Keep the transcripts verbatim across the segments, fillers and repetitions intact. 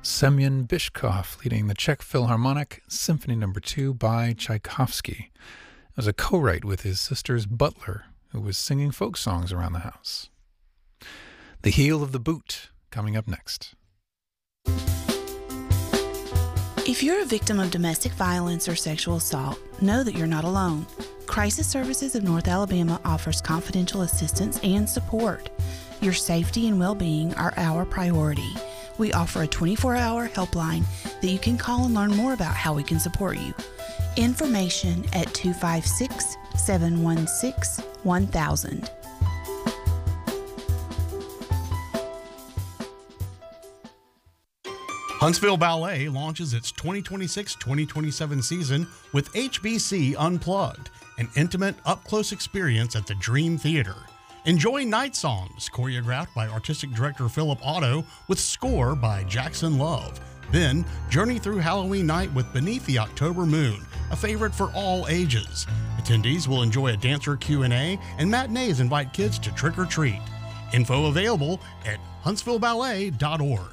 Semyon Bishkov leading the Czech Philharmonic, Symphony Number two by Tchaikovsky. It was a co-write with his sister's butler, who was singing folk songs around the house. The Heel of the Boot, coming up next. If you're a victim of domestic violence or sexual assault, know that you're not alone. Crisis Services of North Alabama offers confidential assistance and support. Your safety and well-being are our priority. We offer a twenty-four hour helpline that you can call and learn more about how we can support you. Information at two five six, seven one six, one thousand. Huntsville Ballet launches its twenty twenty-six twenty twenty-seven season with H B C Unplugged, an intimate, up-close experience at the Dream Theater. Enjoy Night Songs, choreographed by Artistic Director Philip Otto, with score by Jackson Love. Then, journey through Halloween night with Beneath the October Moon, a favorite for all ages. Attendees will enjoy a dancer Q and A, and matinees invite kids to trick or treat. Info available at huntsville ballet dot org.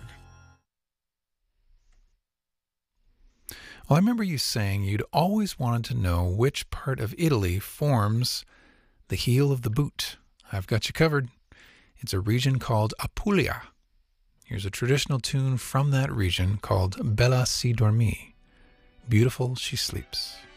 Well, I remember you saying you'd always wanted to know which part of Italy forms the heel of the boot. I've got you covered. It's a region called Apulia. Here's a traditional tune from that region called Bella si dormi. Beautiful she sleeps.